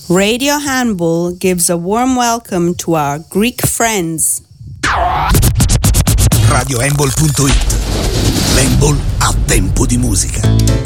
Radio Handball gives a warm welcome to our Greek friends. RadioHandball.it. L'handball a tempo di musica.